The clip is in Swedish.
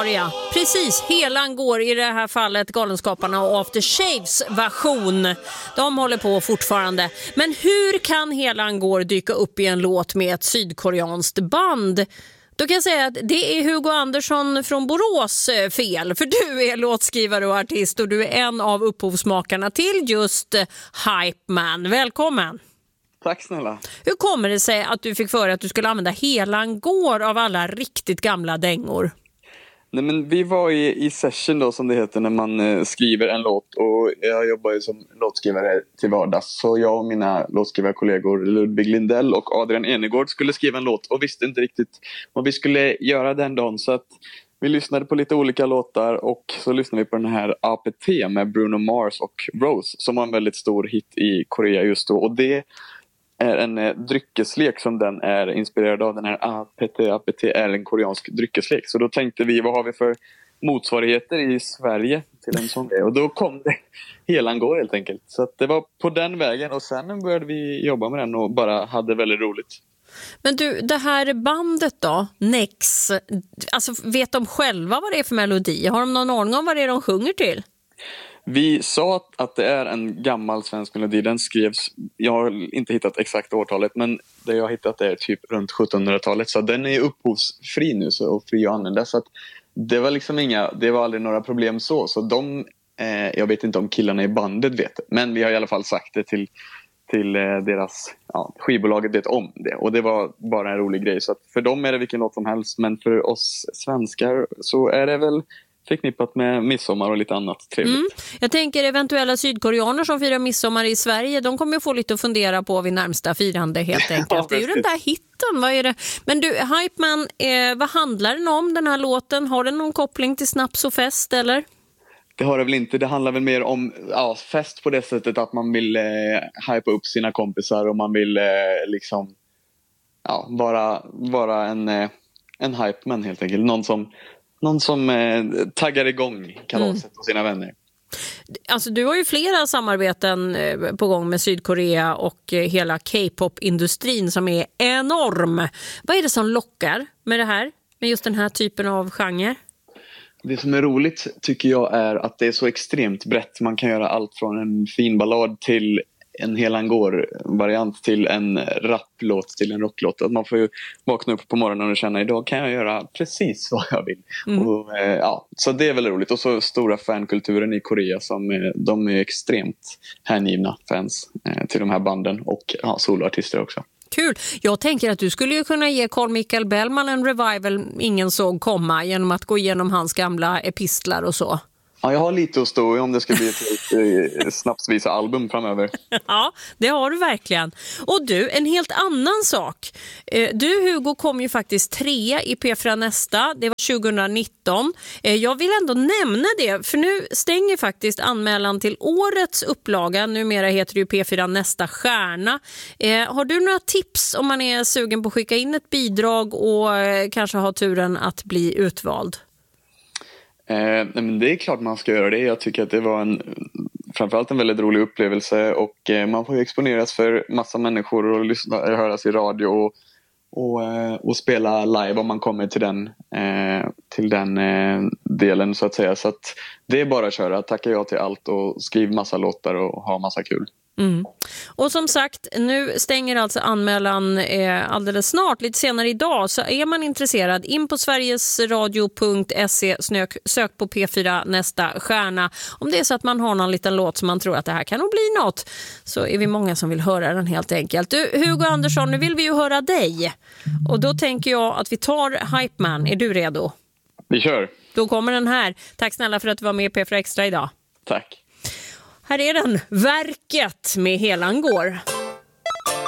var det ja. Precis, Helan går i det här fallet Galenskaparna och After Shaves version. De håller på fortfarande. Men hur kan Helan går dyka upp i en låt med ett sydkoreanskt band? Då kan jag säga att det är Hugo Andersson från Borås fel. För du är låtskrivare och artist och du är en av upphovsmakarna till just Hype Man. Välkommen! Tack snälla. Hur kommer det sig att du fick för att du skulle använda Helan går av alla riktigt gamla dängor? Nej, men vi var i session då, som det heter, när man skriver en låt, och jag jobbar ju som låtskrivare till vardags. Så jag och mina låtskrivarkollegor Ludvig Lindell och Adrian Enegård skulle skriva en låt och visste inte riktigt vad vi skulle göra den dagen. Så att vi lyssnade på lite olika låtar och så lyssnade vi på den här APT med Bruno Mars och Rose som var en väldigt stor hit i Korea just då. Och det är en dryckeslek som den är inspirerad av. Den här APT är en koreansk dryckeslek. Så då tänkte vi, vad har vi för motsvarigheter i Sverige till en sån grej? Och då kom det Helan går helt enkelt. Så att det var på den vägen, och sen började vi jobba med den och bara hade väldigt roligt. Men du, det här bandet då, Nex, alltså vet de själva vad det är för melodi? Har de någon aning om vad det är de sjunger till? Vi sa att det är en gammal svensk melodi. Den skrevs, jag har inte hittat exakt årtalet, men det jag har hittat är typ runt 1700-talet. Så den är upphovsfri nu och fri att använda. Så att det var liksom det var aldrig några problem så. Så jag vet inte om killarna i bandet vet det. Men vi har i alla fall sagt det till deras, skivbolaget vet om det. Och det var bara en rolig grej. Så att för dem är det vilken låt som helst. Men för oss svenskar så är det väl förknippat med midsommar och lite annat trevligt. Jag tänker eventuella sydkoreaner som firar midsommar i Sverige, de kommer ju få lite att fundera på vid närmsta firande helt enkelt. Ja, det är ju den där hitten, vad är det? Men du, Hype Man, vad handlar den om, den här låten? Har den någon koppling till snaps och fest eller? Det har det väl inte. Det handlar väl mer om fest på det sättet att man vill hypa upp sina kompisar och man vill vara en hype man helt enkelt. Någon som taggar igång kalaset på sina vänner. Alltså du har ju flera samarbeten på gång med Sydkorea och hela K-pop-industrin som är enorm. Vad är det som lockar med det här? Med just den här typen av genre? Det som är roligt tycker jag är att det är så extremt brett. Man kan göra allt från en fin ballad till en Helan går-variant till en rapplåt till en rocklåt. Att man får ju vakna upp på morgonen och känna idag kan jag göra precis vad jag vill. Och, så det är väldigt roligt. Och så stora fankulturen i Korea som de är extremt hängivna fans till de här banden och soloartister också. Kul. Jag tänker att du skulle ju kunna ge Carl Michael Bellman en revival ingen såg komma genom att gå igenom hans gamla epistlar och så. Ja, jag har lite att stå i om det ska bli ett snapsvisa album framöver. Ja, det har du verkligen. Och du, en helt annan sak. Du, Hugo, kom ju faktiskt 3 i P4 Nästa. Det var 2019. Jag vill ändå nämna det, för nu stänger faktiskt anmälan till årets upplaga. Numera heter det ju P4 Nästa Stjärna. Har du några tips om man är sugen på att skicka in ett bidrag och kanske ha turen att bli utvald? Men det är klart man ska göra det. Jag tycker att det var framförallt en väldigt rolig upplevelse och man får ju exponeras för massa människor och höras i radio och spela live om man kommer till den delen så att säga. Så att det är bara att köra, tacka ja till allt och skriv massa låtar och ha massa kul. Och som sagt, nu stänger alltså anmälan alldeles snart, lite senare idag. Så är man intresserad, in på sverigesradio.se, sök på P4 Nästa Stjärna. Om det är så att man har någon liten låt som man tror att det här kan nog bli något, så är vi många som vill höra den helt enkelt. Du, Hugo Andersson, nu vill vi ju höra dig. Och då tänker jag att vi tar Hype Man. Är du redo? Vi kör. Då kommer den här. Tack snälla för att du var med i P4 Extra idag. Tack. Här är den, Verket med Helan går.